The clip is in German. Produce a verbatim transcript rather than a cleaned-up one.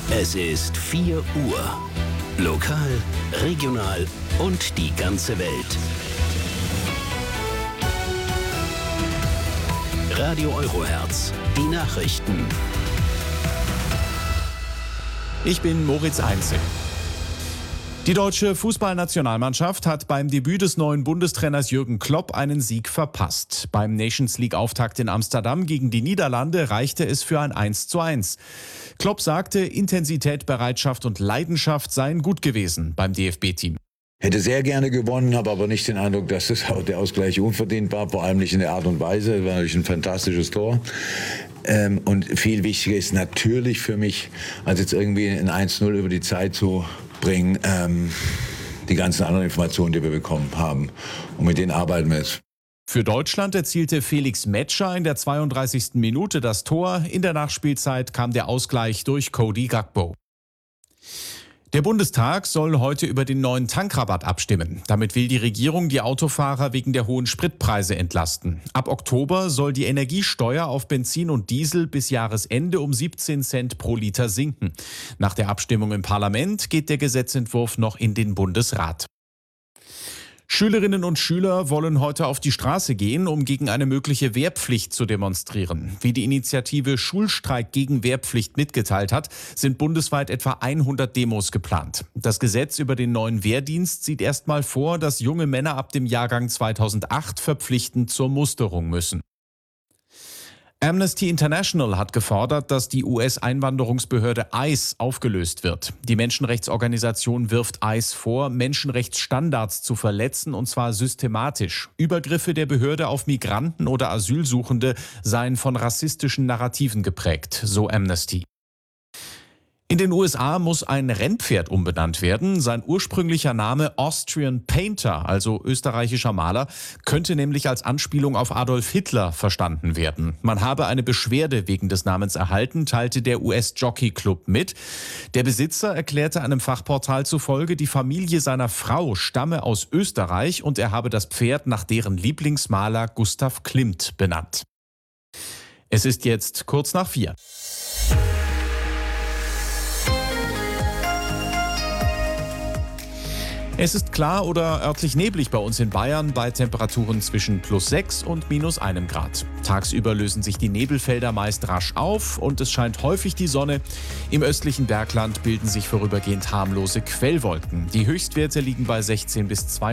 Es ist vier Uhr. Lokal, regional und die ganze Welt. Radio Eurohertz, die Nachrichten. Ich bin Moritz Einzel. Die deutsche Fußballnationalmannschaft hat beim Debüt des neuen Bundestrainers Jürgen Klopp einen Sieg verpasst. Beim Nations League-Auftakt in Amsterdam gegen die Niederlande reichte es für ein eins zu eins. Klopp sagte, Intensität, Bereitschaft und Leidenschaft seien gut gewesen beim D F B-Team. Hätte sehr gerne gewonnen, habe aber nicht den Eindruck, dass das, der Ausgleich unverdient war, vor allem nicht in der Art und Weise. Es war natürlich ein fantastisches Tor. Ähm, und viel wichtiger ist natürlich für mich, als jetzt irgendwie ein eins zu null über die Zeit zu bringen, ähm, die ganzen anderen Informationen, die wir bekommen haben. Und mit denen arbeiten wir jetzt. Für Deutschland erzielte Felix Metscher in der zweiunddreißigsten Minute das Tor. In der Nachspielzeit kam der Ausgleich durch Cody Gakpo. Der Bundestag soll heute über den neuen Tankrabatt abstimmen. Damit will die Regierung die Autofahrer wegen der hohen Spritpreise entlasten. Ab Oktober soll die Energiesteuer auf Benzin und Diesel bis Jahresende um siebzehn Cent pro Liter sinken. Nach der Abstimmung im Parlament geht der Gesetzentwurf noch in den Bundesrat. Schülerinnen und Schüler wollen heute auf die Straße gehen, um gegen eine mögliche Wehrpflicht zu demonstrieren. Wie die Initiative Schulstreik gegen Wehrpflicht mitgeteilt hat, sind bundesweit etwa hundert Demos geplant. Das Gesetz über den neuen Wehrdienst sieht erstmal vor, dass junge Männer ab dem Jahrgang zweitausendacht verpflichtend zur Musterung müssen. Amnesty International hat gefordert, dass die U S-Einwanderungsbehörde ICE aufgelöst wird. Die Menschenrechtsorganisation wirft ICE vor, Menschenrechtsstandards zu verletzen, und zwar systematisch. Übergriffe der Behörde auf Migranten oder Asylsuchende seien von rassistischen Narrativen geprägt, so Amnesty. In den U S A muss ein Rennpferd umbenannt werden. Sein ursprünglicher Name Austrian Painter, also österreichischer Maler, könnte nämlich als Anspielung auf Adolf Hitler verstanden werden. Man habe eine Beschwerde wegen des Namens erhalten, teilte der U S-Jockey Club mit. Der Besitzer erklärte einem Fachportal zufolge, die Familie seiner Frau stamme aus Österreich und er habe das Pferd nach deren Lieblingsmaler Gustav Klimt benannt. Es ist jetzt kurz nach vier. Es ist klar oder örtlich neblig bei uns in Bayern bei Temperaturen zwischen plus sechs und minus einem Grad. Tagsüber lösen sich die Nebelfelder meist rasch auf und es scheint häufig die Sonne. Im östlichen Bergland bilden sich vorübergehend harmlose Quellwolken. Die Höchstwerte liegen bei sechzehn bis zweiundzwanzig.